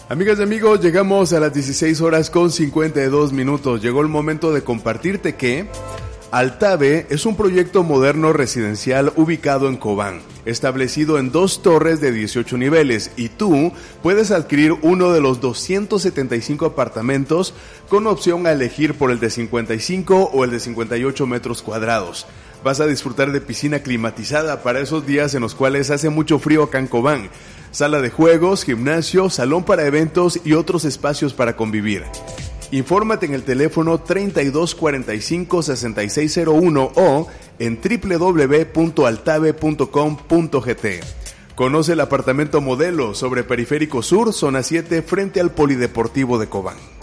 Amigas y amigos, llegamos a las 16 horas con 52 minutos. Llegó el momento de compartirte que Altave es un proyecto moderno residencial ubicado en Cobán, establecido en 2 torres de 18 niveles, y tú puedes adquirir uno de los 275 apartamentos con opción a elegir por el de 55 o el de 58 metros cuadrados. Vas a disfrutar de piscina climatizada para esos días en los cuales hace mucho frío acá en Cobán, sala de juegos, gimnasio, salón para eventos y otros espacios para convivir. Infórmate en el teléfono 3245-6601 o en www.altave.com.gt. Conoce el apartamento modelo sobre Periférico Sur, zona 7, frente al Polideportivo de Cobán.